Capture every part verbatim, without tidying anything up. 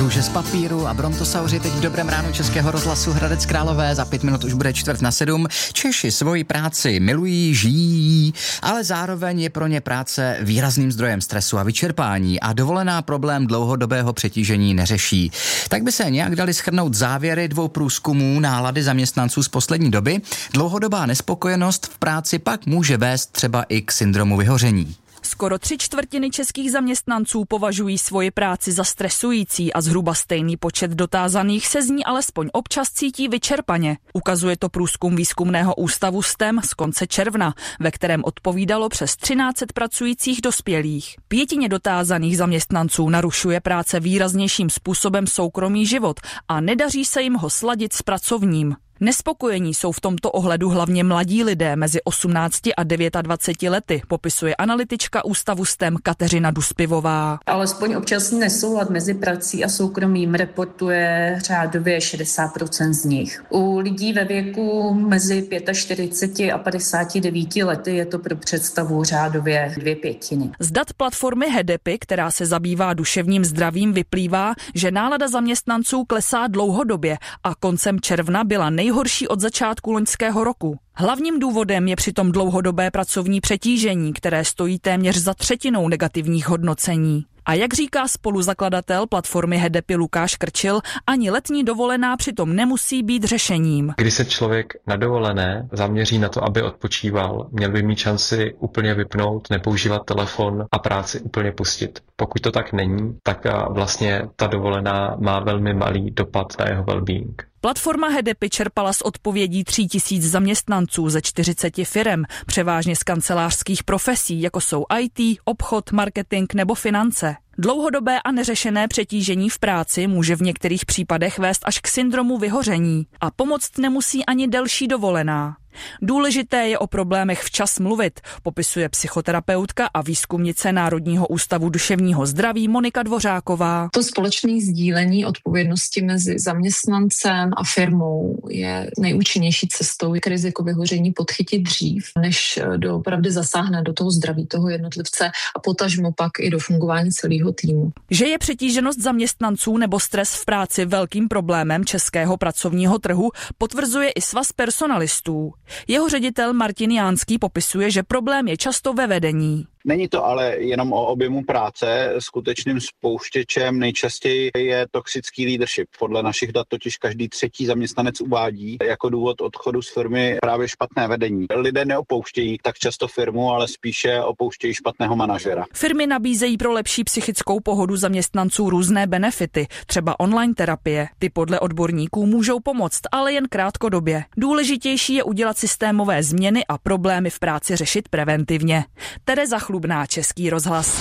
Růže z papíru a brontosauři teď v dobrém ránu Českého rozhlasu Hradec Králové. Za pět minut už bude čtvrt na sedm. Češi svoji práci milují, žijí, ale zároveň je pro ně práce výrazným zdrojem stresu a vyčerpání a dovolená problém dlouhodobého přetížení neřeší. Tak by se nějak dali shrnout závěry dvou průzkumů nálady zaměstnanců z poslední doby. Dlouhodobá nespokojenost v práci pak může vést třeba i k syndromu vyhoření. Skoro tři čtvrtiny českých zaměstnanců považují svoji práci za stresující a zhruba stejný počet dotázaných se z ní alespoň občas cítí vyčerpaně. Ukazuje to průzkum výzkumného ústavu S T E M z konce června, ve kterém odpovídalo přes třináct set pracujících dospělých. Pětině dotázaných zaměstnanců narušuje práce výraznějším způsobem soukromý život a nedaří se jim ho sladit s pracovním. Nespokojení jsou v tomto ohledu hlavně mladí lidé mezi osmnácti a dvaceti devíti lety, popisuje analytička ústavu S T E M Kateřina Duspivová. Alespoň občasný nesoulad mezi prací a soukromým reportuje řádově šedesát procent z nich. U lidí ve věku mezi čtyřiceti pěti a padesáti devíti lety je to pro představu řádově dvě pětiny. Z dat platformy Hedepy, která se zabývá duševním zdravím, vyplývá, že nálada zaměstnanců klesá dlouhodobě a koncem června byla nejhorší od začátku loňského roku. Hlavním důvodem je přitom dlouhodobé pracovní přetížení, které stojí téměř za třetinou negativních hodnocení. A jak říká spoluzakladatel platformy Hedepy Lukáš Krčil, ani letní dovolená přitom nemusí být řešením. Když se člověk na dovolené zaměří na to, aby odpočíval, měl by mít šanci úplně vypnout, nepoužívat telefon a práci úplně pustit. Pokud to tak není, tak vlastně ta dovolená má velmi malý dopad na jeho well-being. Platforma Hedepy čerpala z odpovědí tří tisíc zaměstnanců ze čtyřiceti firem, převážně z kancelářských profesí, jako jsou í té, obchod, marketing nebo finance. Dlouhodobé a neřešené přetížení v práci může v některých případech vést až k syndromu vyhoření a pomoct nemusí ani delší dovolená. Důležité je o problémech včas mluvit, popisuje psychoterapeutka a výzkumnice Národního ústavu duševního zdraví Monika Dvořáková. To společné sdílení odpovědnosti mezi zaměstnancem a firmou je nejúčinnější cestou k riziku vyhoření podchytit dřív, než doopravdy zasáhne do toho zdraví toho jednotlivce a potažmo pak i do fungování celého týmu. Že je přetíženost zaměstnanců nebo stres v práci velkým problémem českého pracovního trhu, potvrzuje i Svaz personalistů. Jeho ředitel Martin Jánský popisuje, že problém je často ve vedení. Není to ale jenom o objemu práce, skutečným spouštěčem nejčastěji je toxický leadership. Podle našich dat totiž každý třetí zaměstnanec uvádí jako důvod odchodu z firmy právě špatné vedení. Lidé neopouštějí tak často firmu, ale spíše opouštějí špatného manažera. Firmy nabízejí pro lepší psychickou pohodu zaměstnanců různé benefity, třeba online terapie. Ty podle odborníků můžou pomoct, ale jen krátkodobě. Důležitější je udělat systémové změny a problémy v práci řešit preventivně. Tereza Chlubná, Český rozhlas.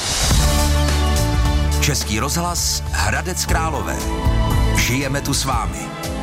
Český rozhlas Hradec Králové. Žijeme tu s vámi.